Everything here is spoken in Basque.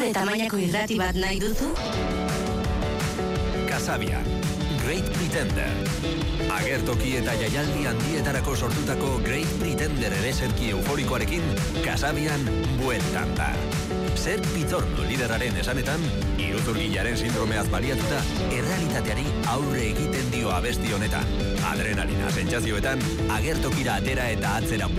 Gure tamainako irrati bat nahi duzu? Kasabian, Great Pretender. Agertoki eta jaialdi handietarako sortutako Great Pretender ereserki euforikoarekin Kasabian bueltan da. Zer Pitorno lideraren esanetan, iruzurgilaren sindromeaz baliatuta, errealitateari aurre egiten dio abesti honetan. Adrenalina sentsazioetan, agertokira atera eta atzera